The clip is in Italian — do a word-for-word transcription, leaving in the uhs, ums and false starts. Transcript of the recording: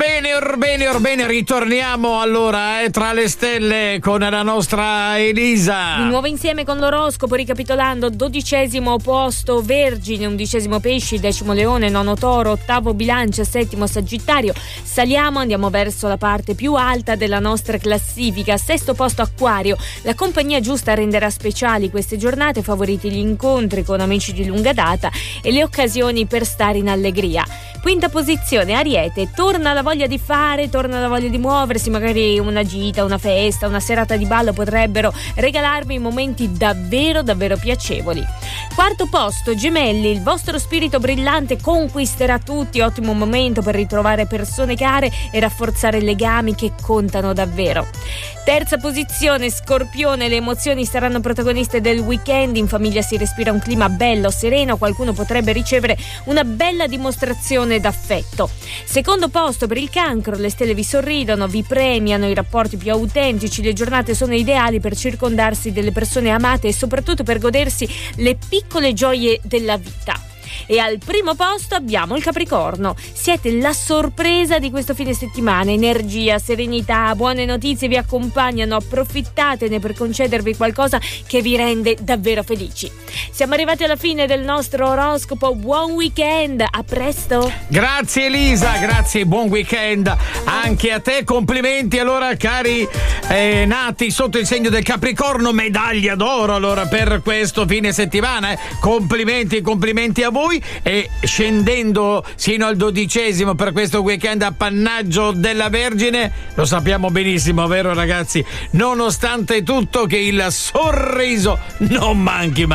Orbene, orbene, orbene, ritorniamo allora eh, tra le stelle con la nostra Elisa. Di nuovo insieme con l'oroscopo, ricapitolando: dodicesimo posto Vergine, undicesimo Pesci, decimo Leone, nono Toro, ottavo Bilancia, settimo Sagittario. Saliamo, andiamo verso la parte più alta della nostra classifica. Sesto posto Acquario, la compagnia giusta renderà speciali queste giornate, favoriti gli incontri con amici di lunga data e le occasioni per stare in allegria. Quinta posizione Ariete, torna la voglia di fare, torna la voglia di muoversi, magari una gita, una festa, una serata di ballo potrebbero regalarvi momenti davvero davvero piacevoli. Quarto posto Gemelli, il vostro spirito brillante conquisterà tutti, ottimo momento per ritrovare persone care e rafforzare legami che contano davvero. Terza posizione Scorpione, le emozioni saranno protagoniste del weekend, in famiglia si respira un clima bello, sereno, qualcuno potrebbe ricevere una bella dimostrazione d'affetto. Secondo posto per il Cancro, le stelle vi sorridono, vi premiano i rapporti più autentici, le giornate sono ideali per circondarsi delle persone amate e soprattutto per godersi le piccole gioie della vita. E al primo posto abbiamo il Capricorno, siete la sorpresa di questo fine settimana, energia, serenità, buone notizie vi accompagnano, approfittatene per concedervi qualcosa che vi rende davvero felici. Siamo arrivati alla fine del nostro oroscopo, buon weekend, a presto. Grazie Elisa, grazie, buon weekend anche a te, complimenti allora cari eh, nati sotto il segno del Capricorno, medaglia d'oro allora per questo fine settimana, eh. complimenti, complimenti a voi. E scendendo sino al dodicesimo per questo weekend appannaggio della Vergine, lo sappiamo benissimo, vero ragazzi, nonostante tutto che il sorriso non manchi mai.